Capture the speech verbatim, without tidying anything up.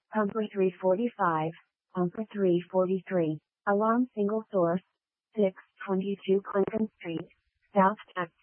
Pumper three forty-five, Pumper three forty-three, Alarm Single Source, six twenty-two Clinton Street, South Texas.